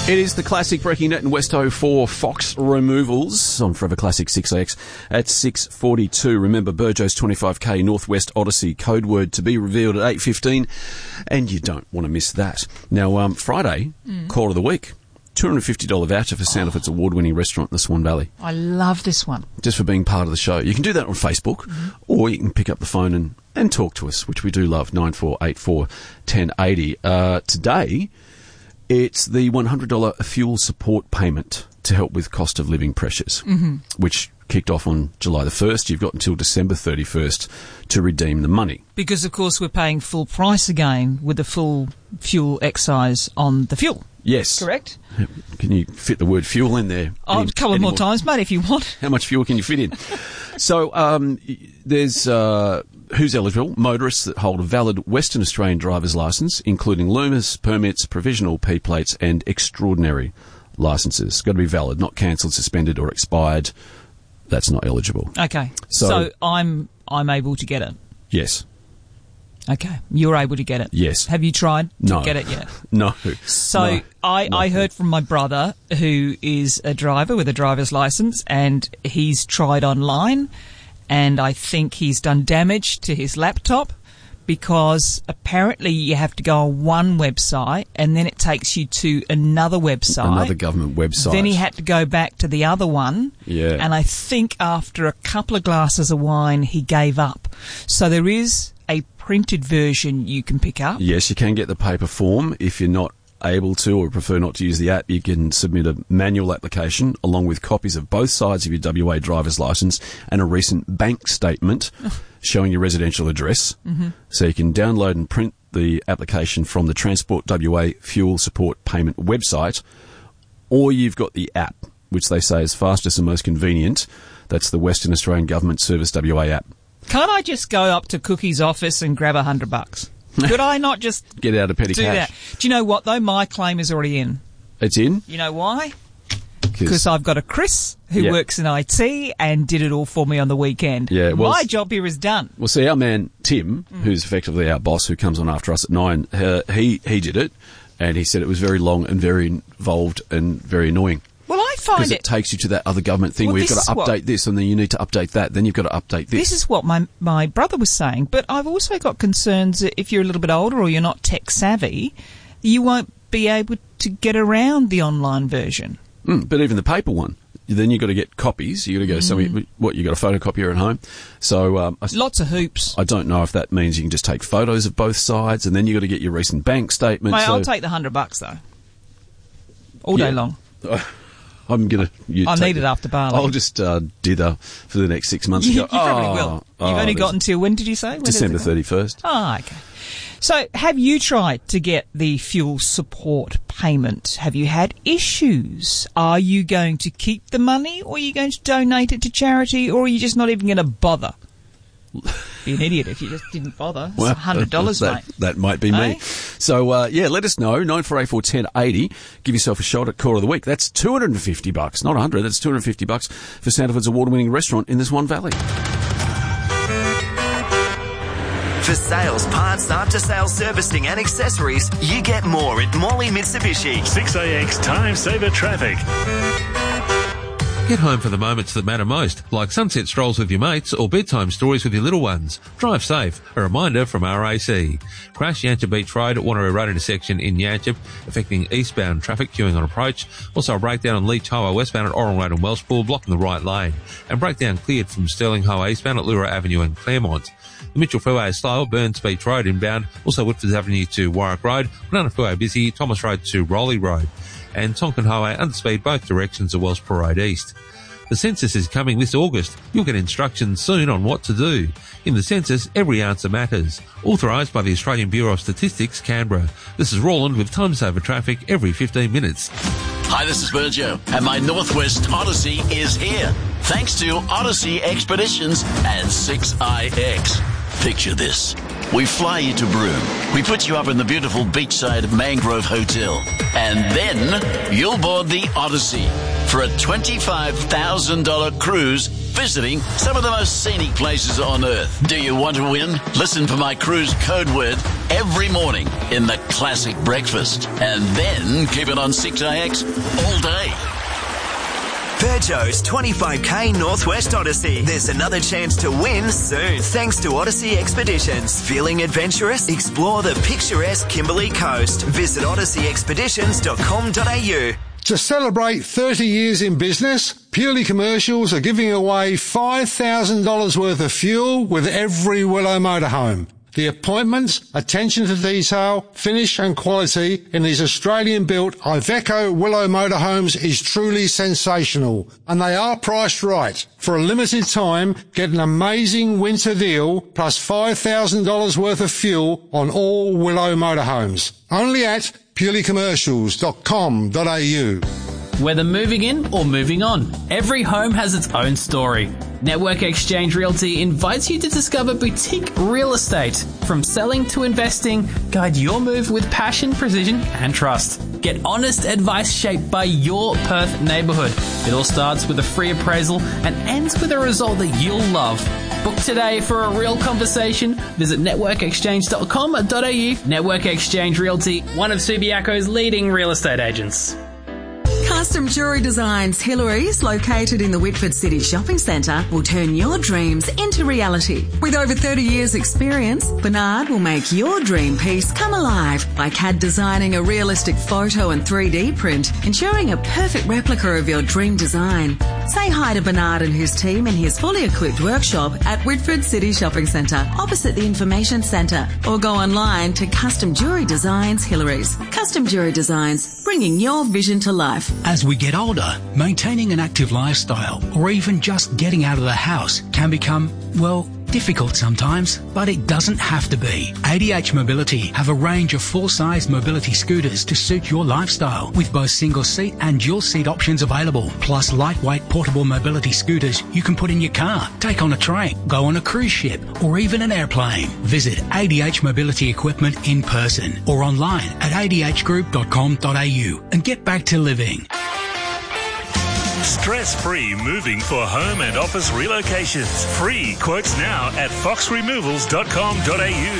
It is the classic Breaking Net and Westo for Fox Removals on Forever Classic 6AX at 6:42. Remember, Burjo's 25k Northwest Odyssey, code word to be revealed at 8:15, and you don't want to miss that. Now, Friday, call of the week, $250 voucher for Sound-Effects award-winning restaurant in the Swan Valley. I love this one. Just for being part of the show. You can do that on Facebook, or you can pick up the phone and talk to us, which we do love, 9484 1080. Today, it's the $100 fuel support payment to help with cost of living pressures, which kicked off on July the 1st. You've got until December 31st to redeem the money. Because, of course, we're paying full price again with the full fuel excise on the fuel. Yes. Correct? Can you fit the word fuel in there? A couple more times, mate, if you want. How much fuel can you fit in? So there's who's eligible? Motorists that hold a valid Western Australian driver's licence, including Loomis, permits, provisional P plates and extraordinary licences. Got to be valid, not cancelled, suspended or expired. That's not eligible. Okay. So I'm able to get it? Yes. Okay. You're able to get it? Yes. Have you tried to get it yet? No. So no. I heard from my brother, who is a driver with a driver's licence, and he's tried online, and I think he's done damage to his laptop because apparently you have to go on one website and then it takes you to another website. Another government website. Then he had to go back to the other one. Yeah. And I think after a couple of glasses of wine, he gave up. So there is a printed version you can pick up. Yes, you can get the paper form. If you're not able to or prefer not to use the app, you can submit a manual application along with copies of both sides of your WA driver's licence and a recent bank statement showing your residential address. So you can download and print the application from the Transport WA Fuel Support Payment website, or you've got the app, which they say is fastest and most convenient. That's the Western Australian Government Service WA app. Can't I just go up to Cookie's office and grab $100? Could I not just get out a petty do cash? That? Do you know what, though? My claim is already in. It's in? You know why? Because I've got a Chris who works in IT and did it all for me on the weekend. Yeah, well, my job here is done. Well, see, our man Tim, who's effectively our boss, who comes on after us at 9, he did it, and he said it was very long and very involved and very annoying. Well, I find because it takes you to that other government thing where you've got to update this, and then you need to update that, then you've got to update this. This is what my brother was saying, but I've also got concerns that if you're a little bit older or you're not tech savvy, you won't be able to get around the online version. But even the paper one, then you've got to get copies. You've got to go somewhere. You got a photocopier at home? So lots of hoops. I don't know if that means you can just take photos of both sides, and then you've got to get your recent bank statement. Mate, I'll take the $100 though, all day long. I'm gonna. I need it after Bali. I'll just dither for the next 6 months. You probably will. You've only got until when did you say? December 31st. Oh, okay. So, have you tried to get the fuel support payment? Have you had issues? Are you going to keep the money, or are you going to donate it to charity, or are you just not even going to bother? Be an idiot if you just didn't bother. It's $100, mate. That might be me. So, let us know. 9484 1080. Give yourself a shot at Call of the Week. That's $250, not $100. That's $250 for Sound-Effects award-winning restaurant in the Swan Valley. For sales, parts, after-sales servicing and accessories, you get more at Morley Mitsubishi. 6AX Time Saver Traffic. Get home for the moments that matter most, like sunset strolls with your mates or bedtime stories with your little ones. Drive safe. A reminder from RAC. Crash Yanchep Beach Road at Wanneroo Road intersection in Yanchep, affecting eastbound traffic queuing on approach. Also a breakdown on Leach Highway westbound at Oral Road and Welshpool, blocking the right lane. And breakdown cleared from Stirling Highway eastbound at Lura Avenue and Claremont. The Mitchell Freeway is slow, Burns Beach Road inbound. Also Whitfords Avenue to Warwick Road. Banana Freeway busy, Thomas Road to Rowley Road. And Tonkin Highway under speed both directions of Welshpool Road East. The census is coming this August. You'll get instructions soon on what to do. In the census, every answer matters. Authorised by the Australian Bureau of Statistics, Canberra. This is Roland with Time Saver Traffic every 15 minutes. Hi, this is Burjo, and my Northwest Odyssey is here. Thanks to Odyssey Expeditions and 6IX. Picture this. We fly you to Broome. We put you up in the beautiful beachside Mangrove Hotel. And then you'll board the Odyssey for a $25,000 cruise visiting some of the most scenic places on Earth. Do you want to win? Listen for my cruise code word every morning in the Classic Breakfast. And then keep it on 6AX all day. Peugeot's 25k Northwest Odyssey. There's another chance to win soon, thanks to Odyssey Expeditions. Feeling adventurous? Explore the picturesque Kimberley Coast. Visit odysseyexpeditions.com.au. To celebrate 30 years in business, Purely Commercials are giving away $5,000 worth of fuel with every Willow motorhome. The appointments, attention to detail, finish and quality in these Australian-built Iveco Willow motorhomes is truly sensational. And they are priced right. For a limited time, get an amazing winter deal plus $5,000 worth of fuel on all Willow motorhomes. Only at purelycommercials.com.au. Whether moving in or moving on, every home has its own story. Network Exchange Realty invites you to discover boutique real estate. From selling to investing, guide your move with passion, precision and trust. Get honest advice shaped by your Perth neighbourhood. It all starts with a free appraisal and ends with a result that you'll love. Book today for a real conversation. Visit networkexchange.com.au. Network Exchange Realty, one of Subiaco's leading real estate agents. Custom Jewellery Designs Hillary's, located in the Whitford City Shopping Centre, will turn your dreams into reality. With over 30 years' experience, Bernard will make your dream piece come alive by CAD designing a realistic photo and 3D print, ensuring a perfect replica of your dream design. Say hi to Bernard and his team in his fully equipped workshop at Whitford City Shopping Centre, opposite the Information Centre, or go online to Custom Jewellery Designs Hillary's. Custom Jewellery Designs, bringing your vision to life. As we get older, maintaining an active lifestyle or even just getting out of the house can become, well, difficult sometimes, but it doesn't have to be. ADH Mobility have a range of full-size mobility scooters to suit your lifestyle, with both single-seat and dual-seat options available, plus lightweight portable mobility scooters you can put in your car, take on a train, go on a cruise ship, or even an airplane. Visit ADH Mobility Equipment in person or online at adhgroup.com.au and get back to living. Stress-free moving for home and office relocations. Free quotes now at foxremovals.com.au.